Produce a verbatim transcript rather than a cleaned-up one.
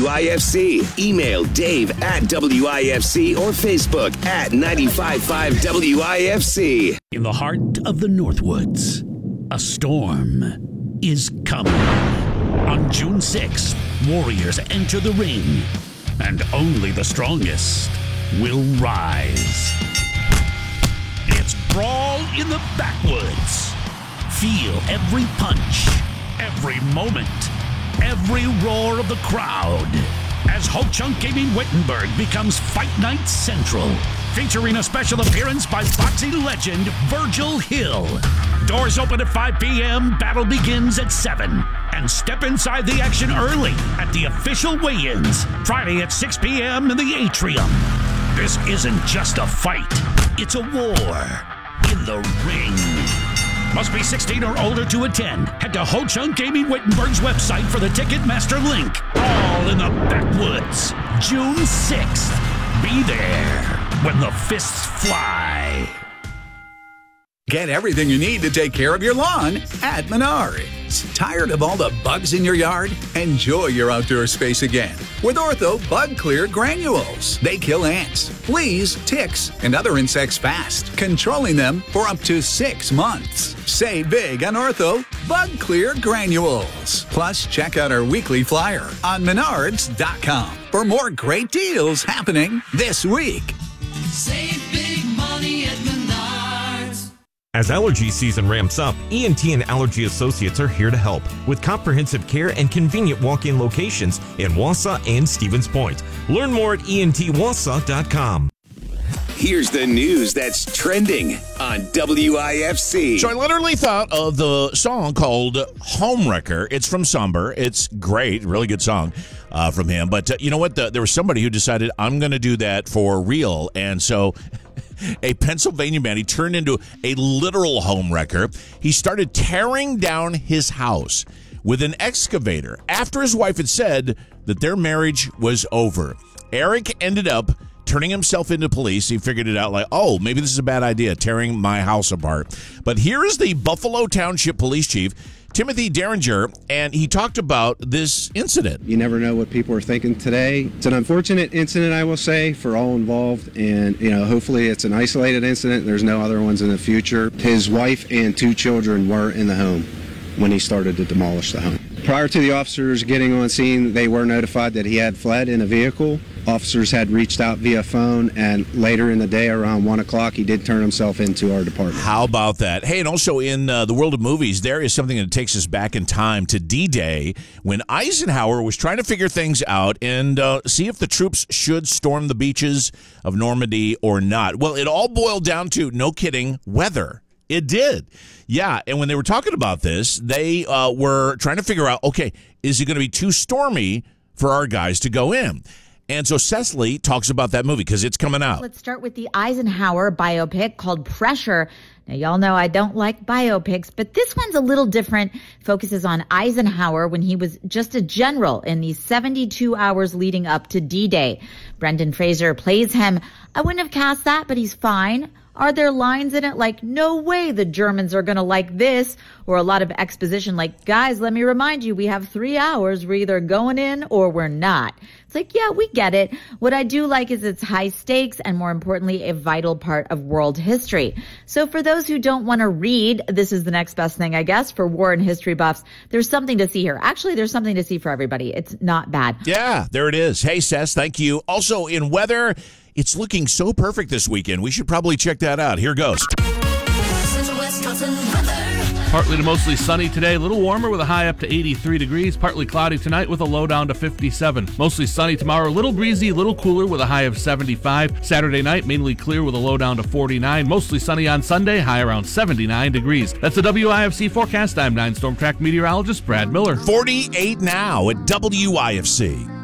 I F C. Email Dave at W I F C or Facebook at ninety-five point five W I F C. In the heart of the Northwoods, a storm is coming. On June sixth, Warriors enter the ring, and only the strongest will rise. It's Brawl in the Backwoods. Feel every punch, every moment, every roar of the crowd as Ho Chunk Gaming Wittenberg becomes Fight Night Central, featuring a special appearance by boxing legend Virgil Hill. Doors open at five p.m., battle begins at seven. And step inside the action early at the official weigh-ins, Friday at six p.m. in the Atrium. This isn't just a fight, it's a war in the ring. Must be sixteen or older to attend. Head to Ho Chunk Gaming Wittenberg's website for the Ticketmaster link. All in the Backwoods, June sixth. Be there when the fists fly. Get everything you need to take care of your lawn at Menards. Tired of all the bugs in your yard? Enjoy your outdoor space again with Ortho Bug Clear Granules. They kill ants, fleas, ticks, and other insects fast, controlling them for up to six months. Save big on Ortho Bug Clear Granules. Plus, check out our weekly flyer on menards dot com for more great deals happening this week. Save big money at Menards. As allergy season ramps up, E N T and Allergy Associates are here to help with comprehensive care and convenient walk-in locations in Wausau and Stevens Point. Learn more at E N T wausau dot com. Here's the news that's trending on W I F C. So I literally thought of the song called Homewrecker. It's from Somber. It's great, really good song uh, from him. But uh, you know what? The, there was somebody who decided, I'm going to do that for real. And so a Pennsylvania man, he turned into a literal homewrecker. He started tearing down his house with an excavator after his wife had said that their marriage was over. Eric ended up turning himself into police. He figured it out like, oh, maybe this is a bad idea, tearing my house apart. But here is the Buffalo Township Police Chief, Timothy Derringer, and he talked about this incident. You never know what people are thinking today. It's an unfortunate incident, I will say, for all involved, and you know, hopefully it's an isolated incident. There's no other ones in the future. His wife and two children were in the home when he started to demolish the home. Prior to the officers getting on scene, they were notified that he had fled in a vehicle. Officers had reached out via phone, and later in the day, around one o'clock, he did turn himself into our department. How about that? Hey, and also in uh, the world of movies, there is something that takes us back in time to D-Day, when Eisenhower was trying to figure things out and uh, see if the troops should storm the beaches of Normandy or not. Well, it all boiled down to, no kidding, weather. It did. Yeah, and when they were talking about this, they uh, were trying to figure out, okay, is it going to be too stormy for our guys to go in? And so Cecily talks about that movie because it's coming out. Let's start with the Eisenhower biopic called Pressure. Now, y'all know I don't like biopics, but this one's a little different. Focuses on Eisenhower when he was just a general in the seventy-two hours leading up to D-Day. Brendan Fraser plays him. I wouldn't have cast that, but he's fine. Are there lines in it like, no way the Germans are going to like this? Or a lot of exposition like, guys, let me remind you, we have three hours. We're either going in or we're not. It's like, yeah, we get it. What I do like is it's high stakes and, more importantly, a vital part of world history. So for those who don't want to read, this is the next best thing, I guess, for war and history buffs. There's something to see here. Actually, there's something to see for everybody. It's not bad. Yeah, there it is. Hey, Sess, thank you. Also, in weather, it's looking so perfect this weekend. We should probably check that out. Here goes. Partly to mostly sunny today, a little warmer with a high up to eighty-three degrees. Partly cloudy tonight with a low down to fifty-seven. Mostly sunny tomorrow, a little breezy, a little cooler with a high of seventy-five. Saturday night, mainly clear with a low down to forty-nine. Mostly sunny on Sunday, high around seventy-nine degrees. That's the W I F C forecast. I'm nine Storm Track meteorologist Brad Miller. forty-eight now at W I F C.